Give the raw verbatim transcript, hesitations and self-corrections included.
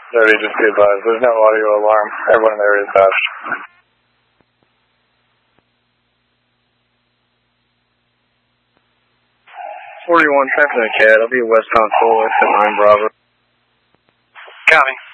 thirty, just be advised. There's no audio alarm. Everyone in the area is bashed. forty-one, traffic in a cat. I'll be westbound full exit nine Bravo. Copy.